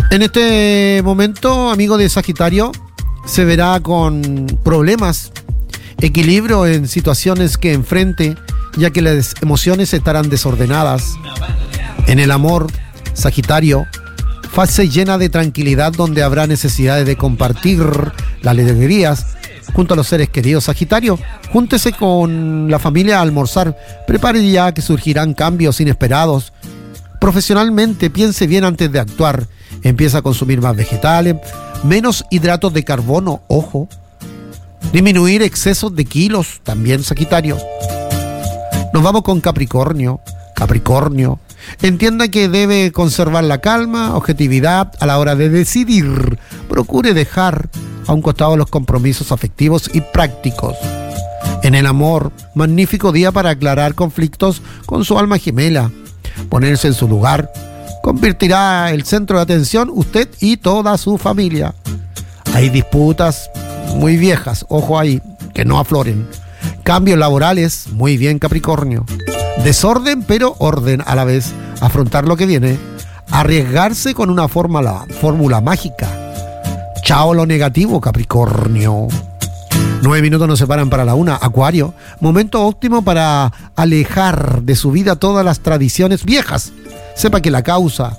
En este momento, amigo de Sagitario, se verá con problemas, equilibrio en situaciones que enfrente, ya que las emociones estarán desordenadas. En el amor, Sagitario, fase llena de tranquilidad donde habrá necesidades de compartir las alegrías junto a los seres queridos. Sagitario, júntese con la familia a almorzar, prepare ya que surgirán cambios inesperados. Profesionalmente, piense bien antes de actuar. Empieza a consumir más vegetales, menos hidratos de carbono, ojo. Disminuir excesos de kilos, también Sagitario. Nos vamos con Capricornio. Capricornio, entienda que debe conservar la calma, objetividad a la hora de decidir. Procure dejar a un costado los compromisos afectivos y prácticos. En el amor, magnífico día para aclarar conflictos con su alma gemela. Ponerse en su lugar convertirá el centro de atención usted y toda su familia. Hay disputas muy viejas, ojo ahí, que no afloren. Cambios laborales, muy bien Capricornio. Desorden, pero orden a la vez. Afrontar lo que viene. Arriesgarse con una fórmula mágica. Chao lo negativo, Capricornio. 9 minutos nos separan para la 1. Acuario, momento óptimo para alejar de su vida todas las tradiciones viejas. Sepa que la causa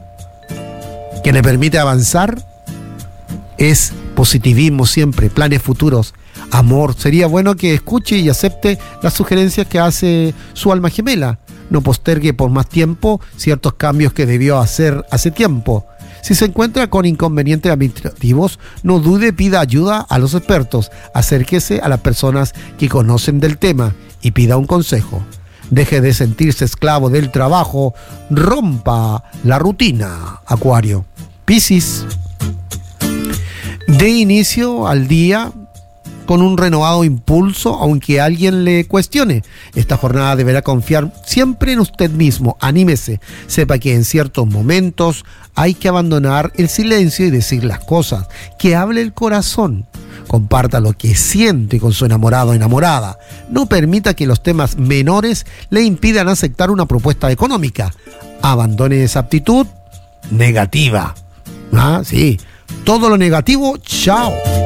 que le permite avanzar es positivismo siempre, planes futuros, amor. Sería bueno que escuche y acepte las sugerencias que hace su alma gemela. No postergue por más tiempo ciertos cambios que debió hacer hace tiempo. Si se encuentra con inconvenientes administrativos, no dude, pida ayuda a los expertos. Acérquese a las personas que conocen del tema y pida un consejo. Deje de sentirse esclavo del trabajo, rompa la rutina, Acuario. Piscis, dé inicio al día con un renovado impulso, aunque alguien le cuestione. Esta jornada deberá confiar siempre en usted mismo. Anímese. Sepa que en ciertos momentos hay que abandonar el silencio y decir las cosas. Que hable el corazón. Comparta lo que siente con su enamorado o enamorada. No permita que los temas menores le impidan aceptar una propuesta económica. Abandone esa actitud negativa. Sí. Todo lo negativo, chao.